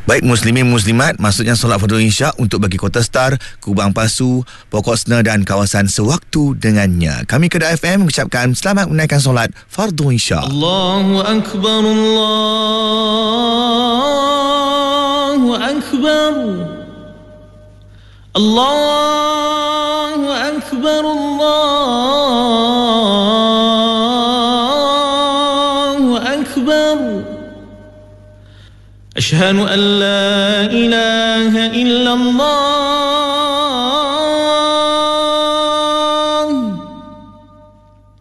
Baik muslimin muslimat, maksudnya solat fardu isyak untuk bagi Kota Star, Kubang Pasu, Pokok Sena dan kawasan sewaktu dengannya. Kami Kedah FM mengucapkan selamat menunaikan solat fardu isyak. Allahu Akbar, Allahu Akbar, Allahu Akbar, Allahu Akbar. أشهد أن لا إله إلا الله